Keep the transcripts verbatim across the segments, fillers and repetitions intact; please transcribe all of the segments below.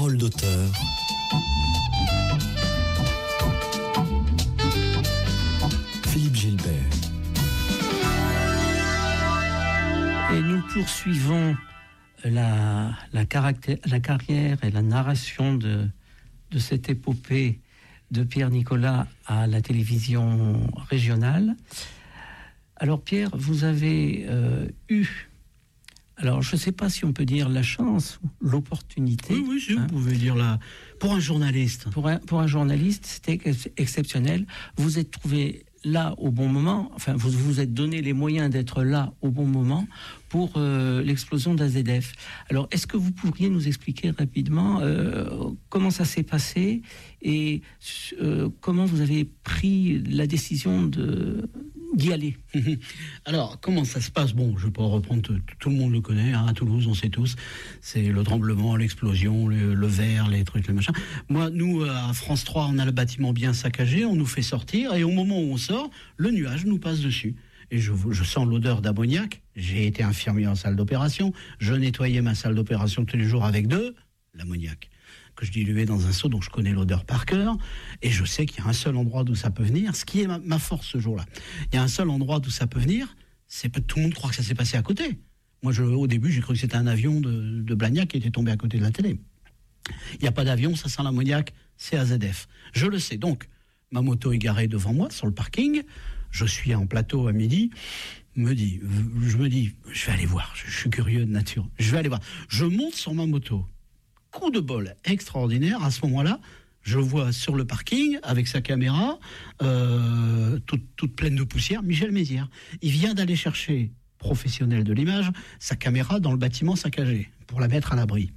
Parole d'auteur. Philippe Gilbert. Et nous poursuivons la, la, caractère, la carrière et la narration de, de cette épopée de Pierre Nicolas à la télévision régionale. Alors Pierre, vous avez euh, eu, alors je ne sais pas si on peut dire la chance ou l'opportunité. Oui, oui, si, hein, vous pouvez dire la... Pour un journaliste. Pour un, pour un journaliste, c'était exceptionnel. Vous êtes trouvé là au bon moment, enfin vous vous êtes donné les moyens d'être là au bon moment pour euh, l'explosion d'A Z F. Alors est-ce que vous pourriez nous expliquer rapidement euh, comment ça s'est passé et euh, comment vous avez pris la décision de, d'y aller? Alors comment ça se passe? Bon, je ne vais pas reprendre, tout, tout le monde le connaît, hein, à Toulouse on sait tous, c'est le tremblement, l'explosion, le, le verre, les trucs, les machins. Moi, nous à France trois, on a le bâtiment bien saccagé, on nous fait sortir et au moment où on sort, le nuage nous passe dessus. Et je, je sens l'odeur d'ammoniac. J'ai été infirmier en salle d'opération. Je nettoyais ma salle d'opération tous les jours avec de l'ammoniac que je diluais dans un seau, donc je connais l'odeur par cœur. Et je sais qu'il y a un seul endroit d'où ça peut venir, ce qui est ma, ma force ce jour-là. Il y a un seul endroit d'où ça peut venir, c'est pas tout le monde croit que ça s'est passé à côté. Moi, je, au début, j'ai cru que c'était un avion de, de Blagnac qui était tombé à côté de la télé. Il n'y a pas d'avion, ça sent l'ammoniac, c'est A Z F. Je le sais. Donc, ma moto est garée devant moi, sur le parking. Je suis en plateau à midi. Me dis, je me dis, je vais aller voir. Je, je suis curieux de nature. Je vais aller voir. Je monte sur ma moto. Coup de bol extraordinaire. À ce moment-là, je vois sur le parking, avec sa caméra, euh, toute, toute pleine de poussière, Michel Mézières. Il vient d'aller chercher, professionnel de l'image, sa caméra dans le bâtiment saccagé, pour la mettre à l'abri.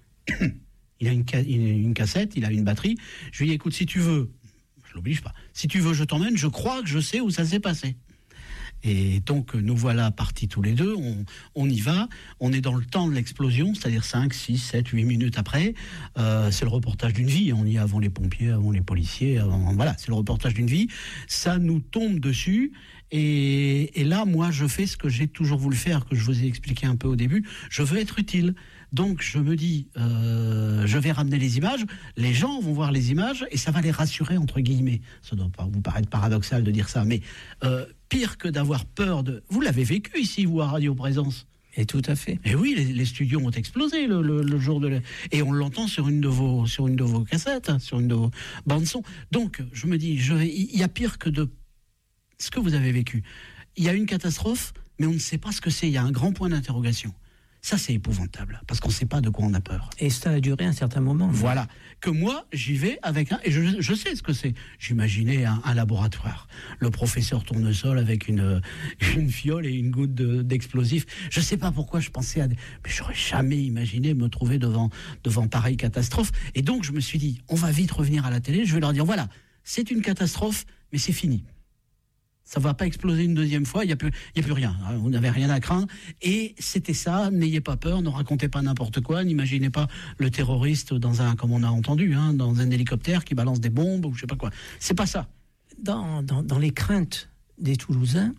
Il a une, ca- une cassette, il a une batterie. Je lui dis, écoute, si tu veux, je l'oblige pas, si tu veux, je t'emmène, je crois que je sais où ça s'est passé. Et donc, nous voilà partis tous les deux, on, on y va, on est dans le temps de l'explosion, c'est-à-dire cinq, six, sept, huit minutes après. Euh, c'est le reportage d'une vie, on y est avant les pompiers, avant les policiers, avant, voilà, c'est le reportage d'une vie. Ça nous tombe dessus, et, et là, moi, je fais ce que j'ai toujours voulu faire, que je vous ai expliqué un peu au début, je veux être utile. Donc, je me dis, euh, je vais ramener les images, les gens vont voir les images, et ça va les rassurer, entre guillemets. Ça doit pas vous paraître paradoxal de dire ça, mais... Euh, pire que d'avoir peur de... Vous l'avez vécu ici, vous, à Radio Présence. Et tout à fait. Et oui, les, les studios ont explosé le, le, le jour de... La... Et on l'entend sur une de vos, sur une de vos cassettes, sur une de vos bandes-son. Donc, je me dis, je, il y a pire que de... ce que vous avez vécu. Il y a une catastrophe, mais on ne sait pas ce que c'est. Il y a un grand point d'interrogation. Ça, c'est épouvantable, parce qu'on ne sait pas de quoi on a peur. Et ça a duré un certain moment. Voilà. Que moi, j'y vais avec un... Et je, je sais ce que c'est. J'imaginais un, un laboratoire. Le professeur Tournesol avec une, une fiole et une goutte de, d'explosif. Je ne sais pas pourquoi je pensais à... Des... Mais j'aurais jamais imaginé me trouver devant, devant pareille catastrophe. Et donc, je me suis dit, on va vite revenir à la télé. Je vais leur dire, voilà, c'est une catastrophe, mais c'est fini. Ça ne va pas exploser une deuxième fois, il n'y a, a plus rien. Vous n'avez rien à craindre. Et c'était ça, n'ayez pas peur, ne racontez pas n'importe quoi, n'imaginez pas le terroriste dans un, comme on a entendu, hein, dans un hélicoptère qui balance des bombes ou je ne sais pas quoi. C'est pas ça. Dans, dans, dans les craintes des Toulousains,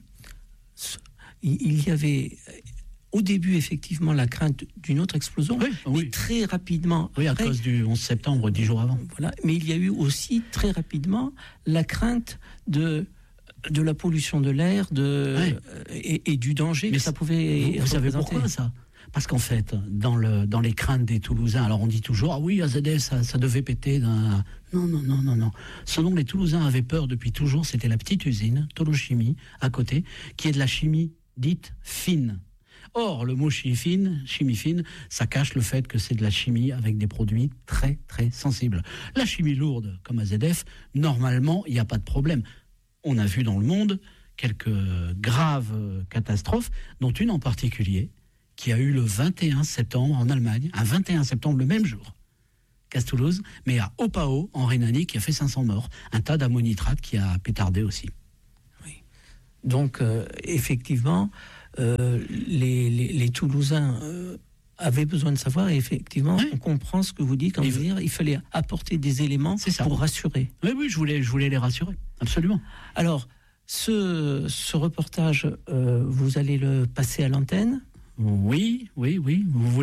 il y avait au début effectivement la crainte d'une autre explosion, oui, mais oui. très rapidement... Oui, à après, cause du onze septembre, dix jours avant. Voilà, mais il y a eu aussi très rapidement la crainte de... de la pollution de l'air de, ouais. et, et du danger mais que ça pouvait Vous, vous savez pourquoi ça? Parce qu'en fait, dans, le, dans les craintes des Toulousains, alors on dit toujours, ah oui, A Z F, ça, ça devait péter d'un... Non, non, non, non, non. Ce dont les Toulousains avaient peur depuis toujours, c'était la petite usine, Tolochimie, à côté, qui est de la chimie dite fine. Or, le mot chimie fine, chimie fine, ça cache le fait que c'est de la chimie avec des produits très, très sensibles. La chimie lourde, comme A Z F, normalement, il n'y a pas de problème. On a vu dans le monde quelques graves catastrophes, dont une en particulier, qui a eu le vingt et un septembre en Allemagne, un vingt et un septembre le même jour qu'à Toulouse, mais à Opao, en Rhénanie, qui a fait cinq cents morts. Un tas d'ammonitrate qui a pétardé aussi. Oui. Donc, euh, effectivement, euh, les, les, les Toulousains... Euh avait besoin de savoir, et effectivement, oui. on comprend ce que vous dites quand vous dites, il fallait apporter des éléments pour rassurer. Oui, oui, je voulais, je voulais les rassurer, absolument. Alors, ce, ce reportage, euh, vous allez le passer à l'antenne ? Oui, oui, oui. Vous voulez savoir quoi ?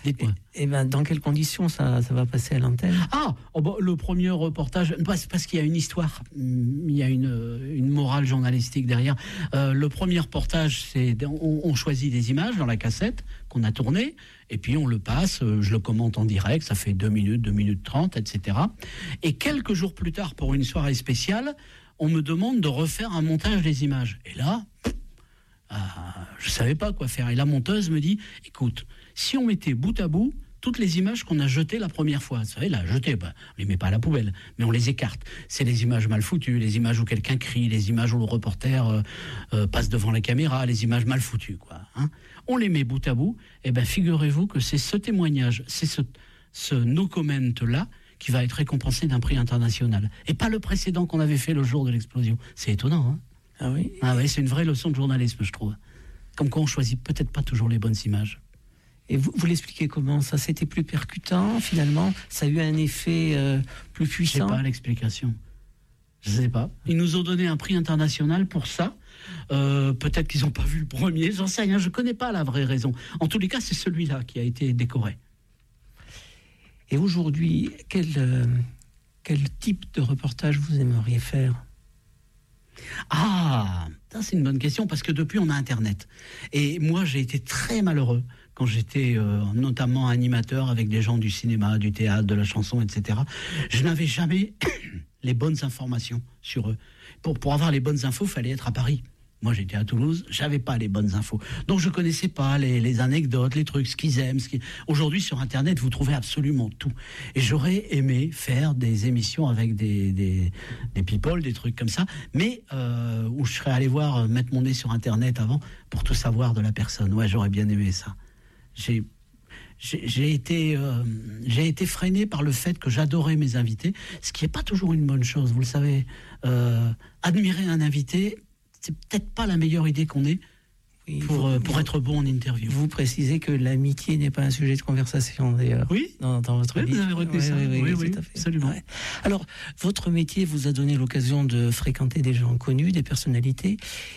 Dites-moi. Et, et ben, dans quelles conditions ça, ça va passer à l'antenne? Ah, oh bah, le premier reportage, parce, parce qu'il y a une histoire, il y a une, une morale journalistique derrière. Euh, le premier reportage, c'est on, on choisit des images dans la cassette qu'on a tournée, et puis on le passe, je le commente en direct, ça fait deux minutes, deux minutes trente, et cetera. Et quelques jours plus tard, pour une soirée spéciale, on me demande de refaire un montage des images. Et là, euh, je ne savais pas quoi faire. Et la monteuse me dit, écoute, si on mettait bout à bout toutes les images qu'on a jetées la première fois, vous savez, là, jetées, bah, on les met pas à la poubelle, mais on les écarte. C'est les images mal foutues, les images où quelqu'un crie, les images où le reporter euh, euh, passe devant la caméra, les images mal foutues, quoi. Hein. On les met bout à bout, et ben figurez-vous que c'est ce témoignage, c'est ce, ce no comment-là qui va être récompensé d'un prix international. Et pas le précédent qu'on avait fait le jour de l'explosion. C'est étonnant, hein? Ah oui? Ah oui, c'est une vraie leçon de journalisme, je trouve. Comme quoi on choisit peut-être pas toujours les bonnes images. Et vous, vous l'expliquez comment? Ça, c'était plus percutant, finalement? Ça a eu un effet euh, plus puissant? Je sais pas l'explication. Je sais pas. Ils nous ont donné un prix international pour ça. Euh, peut-être qu'ils n'ont pas vu le premier, j'en sais rien. Je connais pas la vraie raison. En tous les cas, c'est celui-là qui a été décoré. Et aujourd'hui, quel, euh, quel type de reportage vous aimeriez faire? Ah, ça c'est une bonne question, parce que depuis on a Internet. Et moi j'ai été très malheureux quand j'étais euh, notamment animateur avec des gens du cinéma, du théâtre, de la chanson, et cetera. Je n'avais jamais les bonnes informations sur eux. Pour, pour avoir les bonnes infos, il fallait être à Paris. Moi, j'étais à Toulouse, j'avais pas les bonnes infos. Donc, je connaissais pas les, les anecdotes, les trucs, ce qu'ils aiment. Ce qu'ils... Aujourd'hui, sur Internet, vous trouvez absolument tout. Et j'aurais aimé faire des émissions avec des, des, des people, des trucs comme ça, mais euh, où je serais allé voir, euh, mettre mon nez sur Internet avant pour tout savoir de la personne. Ouais, j'aurais bien aimé ça. J'ai... J'ai, j'ai, été, euh, j'ai été freiné par le fait que j'adorais mes invités, ce qui n'est pas toujours une bonne chose, vous le savez. Euh, admirer un invité, c'est peut-être pas la meilleure idée qu'on ait oui, pour, vous, pour être bon en interview. Vous précisez que l'amitié n'est pas un sujet de conversation, d'ailleurs. Oui, dans, dans votre oui, livre. Vous avez retenu oui, ça. Oui, oui, oui, oui, oui tout à fait. Absolument. Ouais. Alors, votre métier vous a donné l'occasion de fréquenter des gens connus, des personnalités,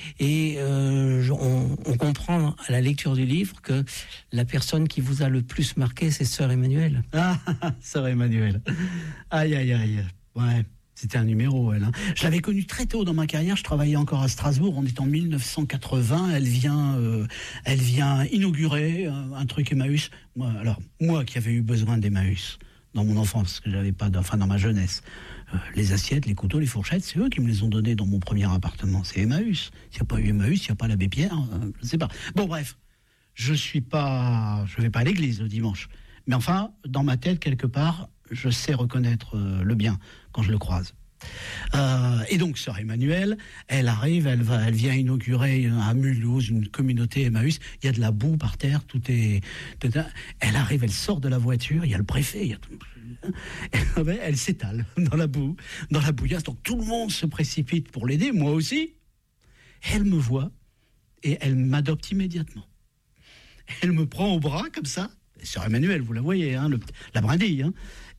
et euh, on, on comprend à la lecture du livre que la personne qui vous a le plus marqué, c'est Sœur Emmanuelle. Ah, Sœur Emmanuelle. Aïe, aïe, aïe. Ouais. C'était un numéro, elle. Hein. Je l'avais connue très tôt dans ma carrière. Je travaillais encore à Strasbourg. On est en mille neuf cent quatre-vingts. Elle vient, euh, elle vient inaugurer un, un truc Emmaüs. Moi, alors, moi qui avais eu besoin d'Emmaüs dans mon enfance, parce que j'avais pas, enfin dans ma jeunesse, euh, les assiettes, les couteaux, les fourchettes, c'est eux qui me les ont donnés dans mon premier appartement. C'est Emmaüs. S'il n'y a pas eu Emmaüs, il n'y a pas l'abbé Pierre. Euh, je ne sais pas. Bon, bref, je suis pas, je vais pas à l'église le dimanche. Mais enfin, dans ma tête quelque part, je sais reconnaître euh, le bien quand je le croise. Euh, et donc, Sœur Emmanuelle, elle arrive, elle, va, elle vient inaugurer à Mulhouse une communauté Emmaüs. Il y a de la boue par terre, tout est. Tout est elle arrive, elle sort de la voiture, il y a le préfet, il y a tout, elle, elle s'étale dans la boue, dans la bouillasse. Donc tout le monde se précipite pour l'aider, moi aussi. Elle me voit et elle m'adopte immédiatement. Elle me prend au bras comme ça. Sœur Emmanuelle, vous la voyez, hein, le, la brindille. Hein,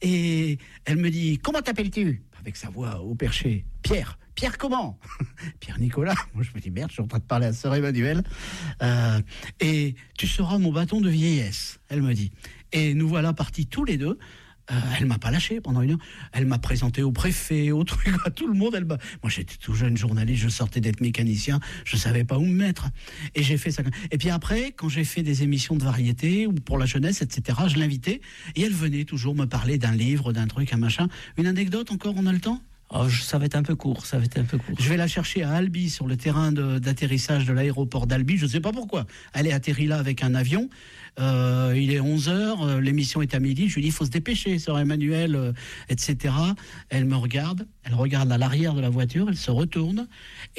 et elle me dit, comment t'appelles-tu? Avec sa voix au perché. Pierre. Pierre comment? Pierre Nicolas. Moi je me dis, merde, je suis en train de parler à Sœur Emmanuelle. Euh, et tu seras mon bâton de vieillesse, elle me dit. Et nous voilà partis tous les deux. Euh, elle m'a pas lâché pendant une heure. Elle m'a présenté au préfet, au truc, à tout le monde. Elle m'a... Moi, j'étais tout jeune journaliste, je sortais d'être mécanicien, je savais pas où me mettre. Et j'ai fait ça. Et puis après, quand j'ai fait des émissions de variété ou pour la jeunesse, et cetera, je l'invitais et elle venait toujours me parler d'un livre, d'un truc, un machin. Une anecdote encore, on a le temps? Oh, ça va être un peu court, ça va être un peu court. Je vais la chercher à Albi, sur le terrain de, d'atterrissage de l'aéroport d'Albi, je ne sais pas pourquoi. Elle est atterrie là avec un avion, euh, il est onze heures, l'émission est à midi, je lui dis, il faut se dépêcher, Sœur Emmanuelle, euh, et cetera. Elle me regarde, elle regarde à l'arrière de la voiture, elle se retourne,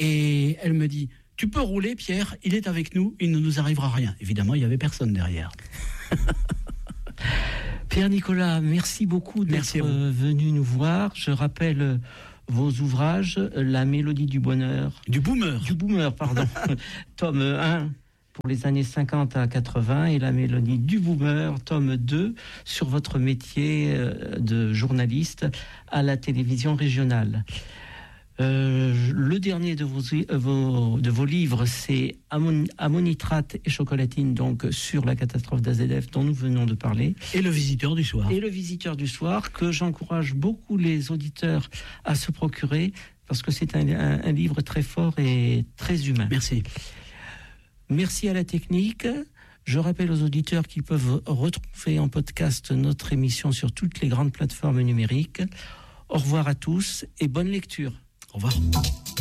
et elle me dit, tu peux rouler Pierre, il est avec nous, il ne nous arrivera rien. Évidemment, il n'y avait personne derrière. Pierre Nicolas, merci beaucoup d'être merci venu nous voir. Je rappelle euh, vos ouvrages, La Mélodie du Bonheur. Du Boomer. Du Boomer, pardon. Tome un pour les années cinquante à quatre-vingts et La Mélodie du Boomer, tome deux, sur votre métier euh, de journaliste à la télévision régionale. Euh, le dernier de vos, euh, vos, de vos livres, c'est Ammon, Ammonitrate et chocolatine, donc sur la catastrophe d'A Z F dont nous venons de parler. Et le visiteur du soir. Et le visiteur du soir, que j'encourage beaucoup les auditeurs à se procurer, parce que c'est un, un, un livre très fort et très humain. Merci. Merci à la technique. Je rappelle aux auditeurs qu'ils peuvent retrouver en podcast notre émission sur toutes les grandes plateformes numériques. Au revoir à tous et bonne lecture. Au revoir.